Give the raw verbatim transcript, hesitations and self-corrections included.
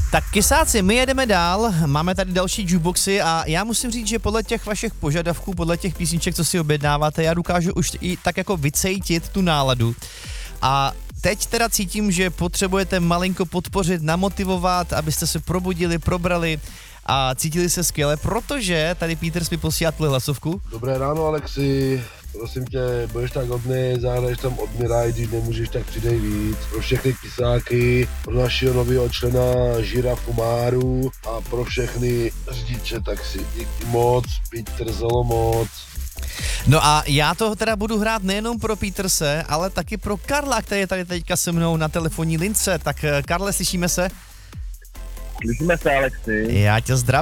Tak kysáci, my jedeme dál, máme tady další jukeboxy a já musím říct, že podle těch vašich požadavků, podle těch písniček, co si objednáváte, já dokážu už i tak jako vycejtit tu náladu. A teď teda cítím, že potřebujete malinko podpořit, namotivovat, abyste se probudili, probrali a cítili se skvěle, protože tady Peters mi posílá tuhle hlasovku. Dobré ráno, Alexi. Prosím tě, budeš tak hodný, zahraješ tam Odmiraj, když nemůžeš, tak přidej víc. Pro všechny kysáky, pro našeho nového člena Žirafu Máru a pro všechny řidiče taxi. Díky moc, Petr Zolo moc. No a já toho teda budu hrát nejenom pro Peterse, ale taky pro Karla, který je tady teďka se mnou na telefonní lince. Tak Karle, slyšíme se? Slyšíme se, Alexi. Já tě zdravím.